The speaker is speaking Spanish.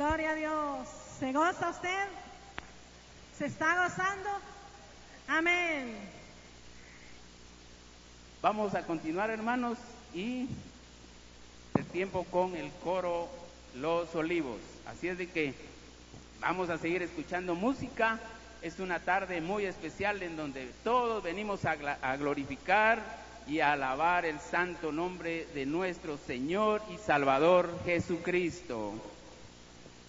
Gloria a Dios. ¿Se goza usted? ¿Se está gozando? Amén. Vamos a continuar, hermanos, y el tiempo con el coro Los Olivos. Así es de que vamos a seguir escuchando música. Es una tarde muy especial en donde todos venimos a glorificar y a alabar el santo nombre de nuestro Señor y Salvador Jesucristo.